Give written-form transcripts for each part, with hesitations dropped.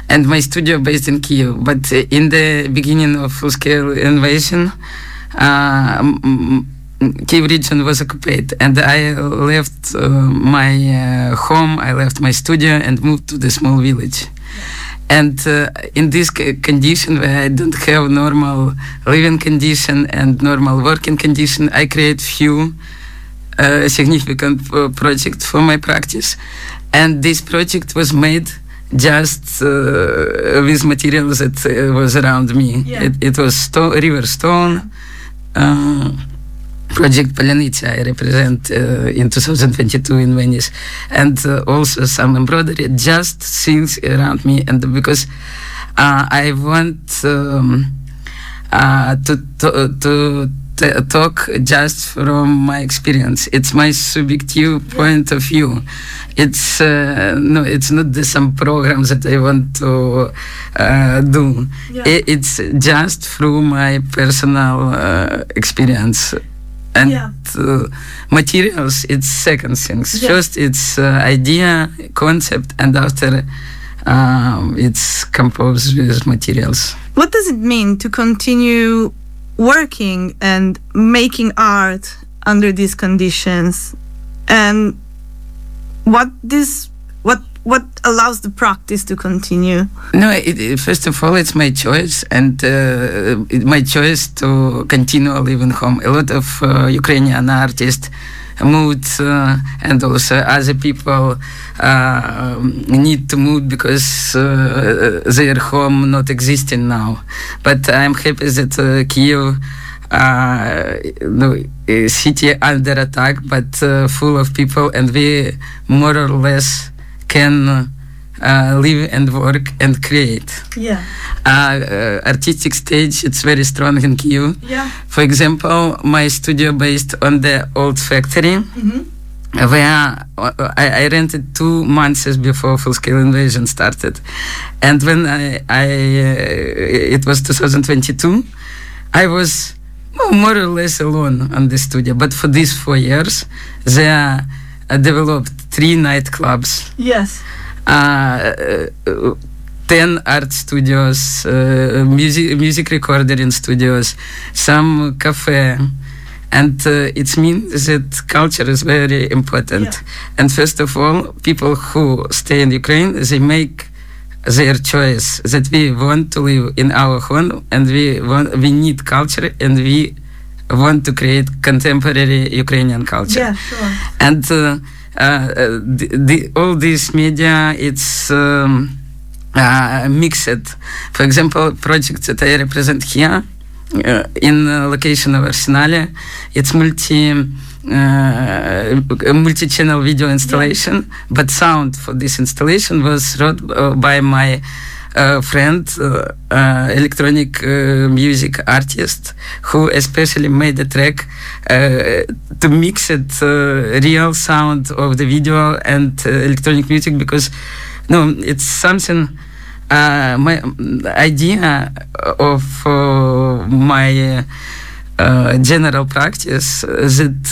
and my studio based in Kyiv. But in the beginning of full-scale invasion, Kyiv region was occupied, and I left my home, I left my studio and moved to the small village. And in this condition where I don't have normal living condition and normal working condition, I create few significant projects for my practice. And this project was made just with materials that was around me. Yeah. It was river stone. Project Polyanica I represent in 2022 in Venice, and also some embroidery, just things around me. And because I want to talk just from my experience. It's my subjective point of view. It's no, it's not some programs that I want to do. Yeah. It's just through my personal experience. And materials, it's second things. Yeah. First, it's idea, concept, and after it's composed with materials. What does it mean to continue working and making art under these conditions? And what allows the practice to continue? No, first of all, it's my choice, and my choice to continue living home. A lot of Ukrainian artists moved, and also other people need to move because their home not existing now. But I'm happy that Kyiv, city under attack, but full of people, and we more or less can live and work and create. Yeah. Artistic stage, it's very strong in Kyiv. Yeah. For example, my studio based on the old factory, where I rented 2 months before full-scale invasion started. And when it was 2022, I was more or less alone on the studio. But for these 4 years, they developed 3 nightclubs. Yes. 10 art studios, music recording studios, some cafe. And it means that culture is very important. Yeah. And first of all, people who stay in Ukraine, they make their choice that we want to live in our home, and we need culture, and we want to create contemporary Ukrainian culture. Yeah, sure. And all this media, it's mixed. For example, projects that I represent here in location of Arsenale, it's multi-channel video installation, but sound for this installation was wrote by my friend, electronic music artist, who especially made a track to mix it real sound of the video and electronic music, because it's something. My idea of my general practice that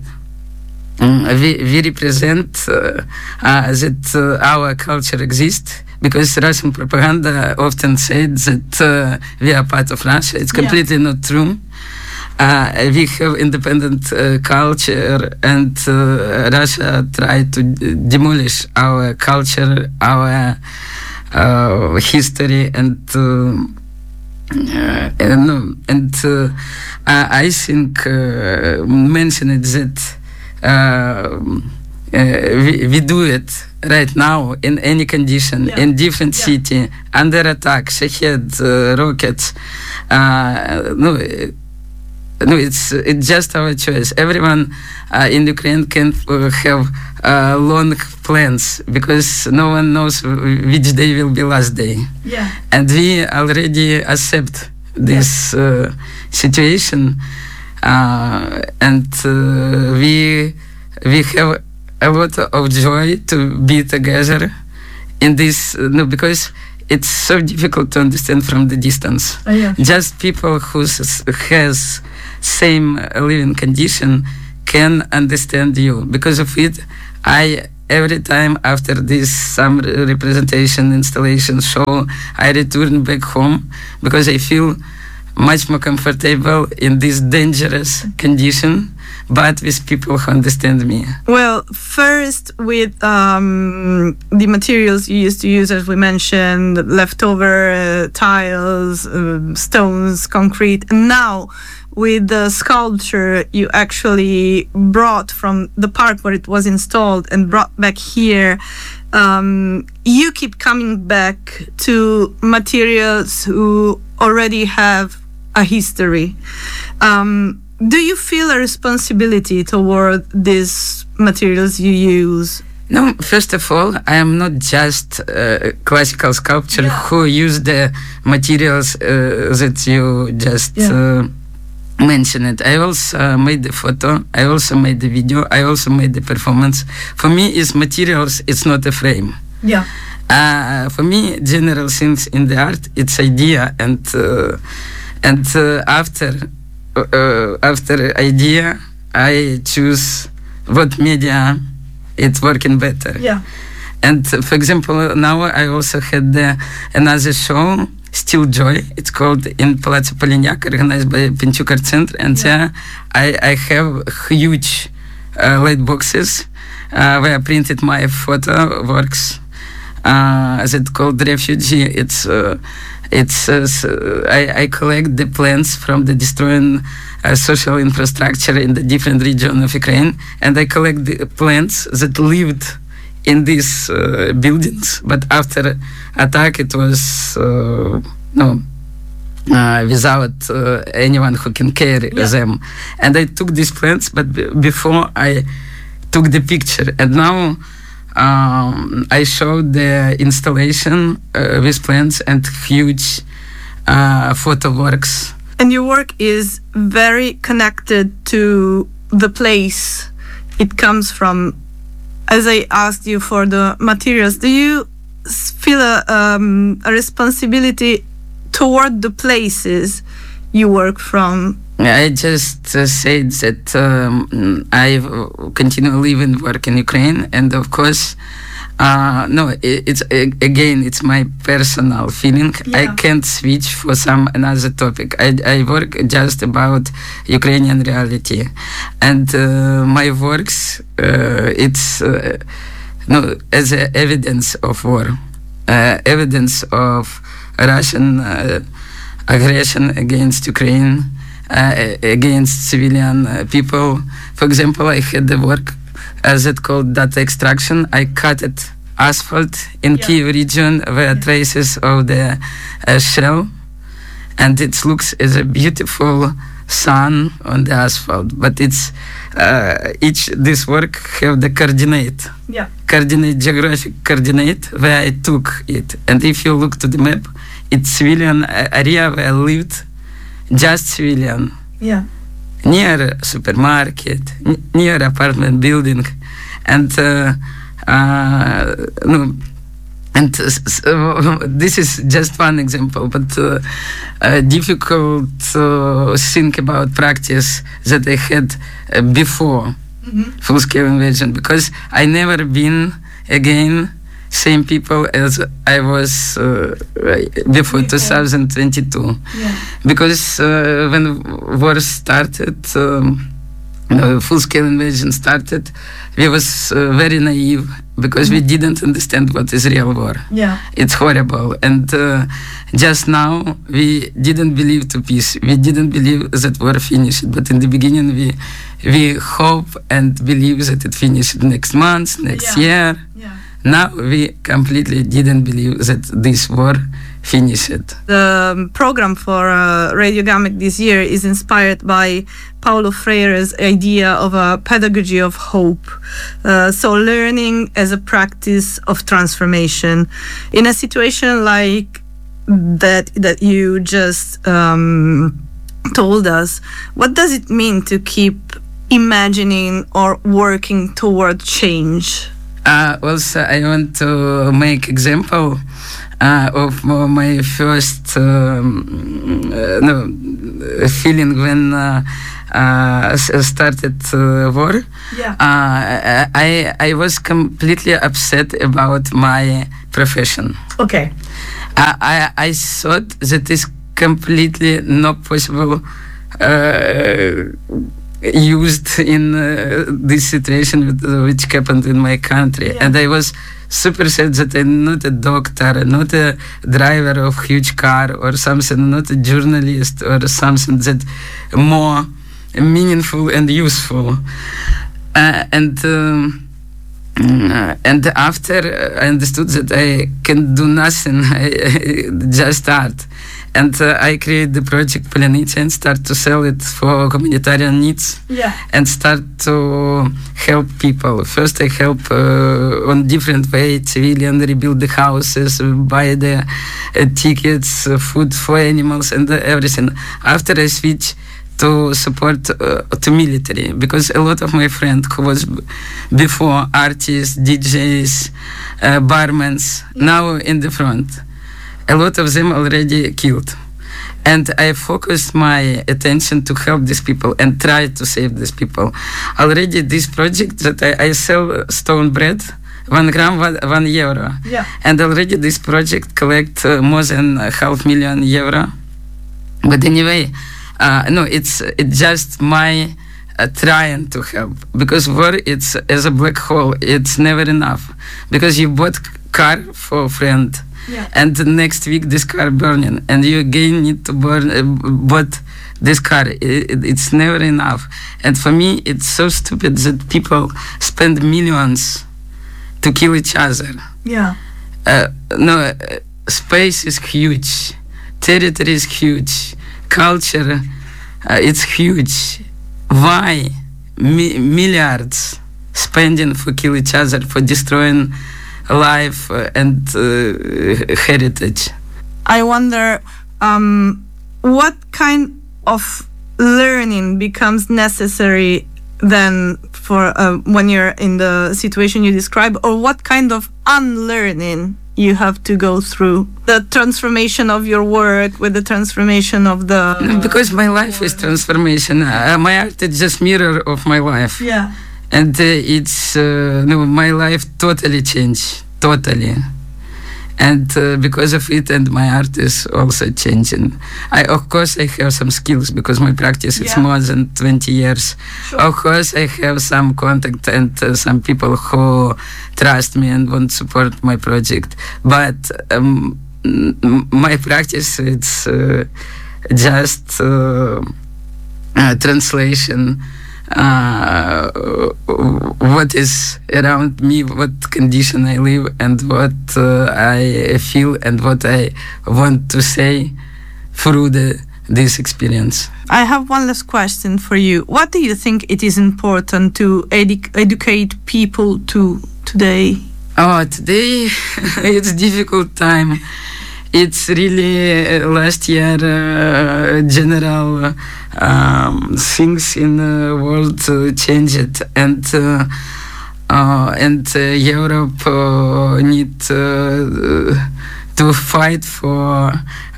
we represent that our culture exists, because Russian propaganda often said that we are part of Russia. It's completely not true. We have independent culture, and Russia tried to demolish our culture, our history, and I think mentioned that we do it right now in any condition, in different city, under attack, shahed, rockets. It's just our choice. Everyone in Ukraine can have long plans, because no one knows which day will be last day. Yeah. And we already accept this situation, and we have a lot of joy to be together in this, because it's so difficult to understand from the distance. Oh, yeah. Just people who has same living condition can understand you. Because of it, I every time after this some representation, installation, show, I return back home because I feel much more comfortable in this dangerous condition, but with people who understand me. Well, first with the materials you used to use, as we mentioned, leftover tiles, stones, concrete, and now with the sculpture you actually brought from the park where it was installed and brought back here. You keep coming back to materials who already have a history. Do you feel a responsibility toward these materials you use? No, first of all, I am not just a classical sculptor who use the materials that you just mentioned. I also made the photo, I also made the video, I also made the performance. For me, it's materials, it's not a frame. Yeah. For me, general things in the art, it's idea, and after idea, I choose what media it's working better. Yeah. And for example, now I also had another show, Still Joy. It's called in Palazzo Polignac, organized by Pinchuk Art Center, and I have huge light boxes where I printed my photo works. That called Refugee. I collect the plants from the destroying social infrastructure in the different region of Ukraine, and I collect the plants that lived in these buildings, but after attack it was without anyone who can carry them. And I took these plants, but before I took the picture, and now I showed the installation with plants and huge photo works. And your work is very connected to the place it comes from. As I asked you for the materials, do you feel a responsibility toward the places you work from? I just said that I continue to live and work in Ukraine, and of course, it's my personal feeling. I can't switch for some another topic. I work just about Ukrainian reality, and my works it's as a evidence of war, evidence of Russian aggression against Ukraine, against civilian people. For example, I had the work that called data extraction. I cut asphalt in Kyiv region where traces of the shell, and it looks as a beautiful sun on the asphalt. But it's this work have the coordinate, geographic coordinate where I took it. And if you look to the map, it's civilian area where I lived, just civilian. Yeah. Near supermarket, near apartment building, and this is just one example, but difficult to think about practice that I had before full-scale invasion, because I never been again same people as I was before 2022. Because when war started, full-scale invasion started, we was very naive because we didn't understand what is real war. It's horrible. And just now we didn't believe to peace. We didn't believe that war finished. But in the beginning we hope and believe that it finished next month, next year. Now we completely didn't believe that this war finished. The program for Radio Gamek this year is inspired by Paulo Freire's idea of a pedagogy of hope. So learning as a practice of transformation. In a situation like that you just told us, what does it mean to keep imagining or working toward change? Also, I want to make example of my first feeling when started war, I was completely upset about my profession. Okay. I thought that is completely not possible used in this situation which happened in my country, and I was super sad that I'm not a doctor, not a driver of huge car or something, not a journalist or something that more meaningful and useful. And after I understood that I can do nothing, I just start. And I create the project Polyanity and start to sell it for humanitarian needs. And start to help people. First I help on different ways, civilian rebuild the houses, buy the tickets, food for animals and everything. After I switch to support to military, because a lot of my friends who was before artists, DJs, barmen, now in the front, a lot of them already killed. And I focused my attention to help these people and try to save these people. Already this project that I sell stone bread, 1 gram, €1. And already this project collect more than €500,000. But anyway, no, it's just my trying to help, because war, it's as a black hole, it's never enough, because you bought car for a friend, and the next week this car burning, and you again need to bought this car. It's never enough. And for me, it's so stupid that people spend millions to kill each other. No, space is huge, territory is huge, culture, it's huge. Why milliards spending for kill each other, for destroying life and heritage? I wonder what kind of learning becomes necessary then for when you're in the situation you describe, or what kind of unlearning you have to go through, the transformation of your work with the transformation of the... Because my life is transformation. My art is just mirror of my life. And it's no, my life totally changed, totally. And because of it, and my art is also changing. Of course, I have some skills because my practice is more than 20 years. Of course, I have some contact and some people who trust me and want to support my project. But my practice, it's just translation. What is around me, what condition I live, and what I feel, and what I want to say through this experience. I have one last question for you. What do you think it is important to educate people to today? Oh, today it's a difficult time. It's really last year general things in the world changed, and Europe need to fight for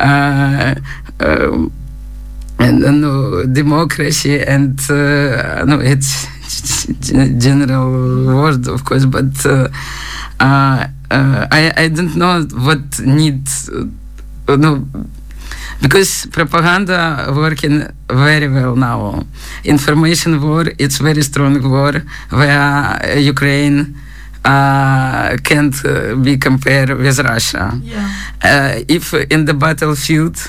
democracy, and no, it's general word, of course, but I don't know what needs, no, because propaganda working very well now. Information war, it's very strong war where Ukraine can't be compared with Russia. If in the battlefield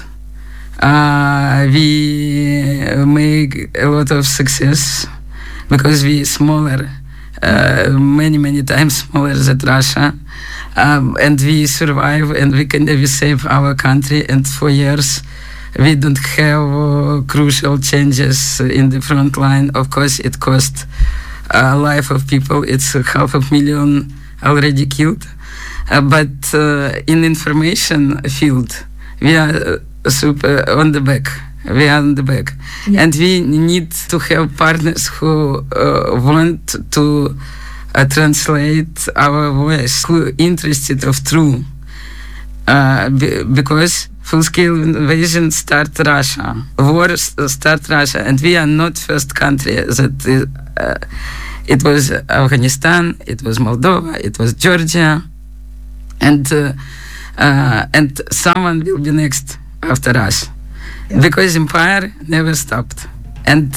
we make a lot of success because we smaller, many times smaller than Russia, and we survive, and we save our country, and for years we don't have crucial changes in the front line. Of course, it cost life of people. It's 500,000 already killed, but in information field we are super on the back. We are on the back, and we need to have partners who want to translate our voice, who are interested of true, because full-scale invasion start Russia. War start Russia. And we are not first country that it was Afghanistan, it was Moldova, it was Georgia. And someone will be next after us. Yeah. Because empire never stopped. And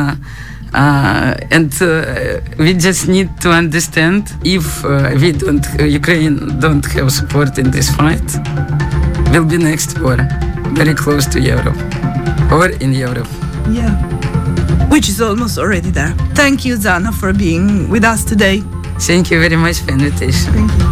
we just need to understand if Ukraine don't have support in this fight, will be next war, very close to Europe, or in Europe. Yeah, which is almost already there. Thank you, Zana, for being with us today. Thank you very much for the invitation. Thank you.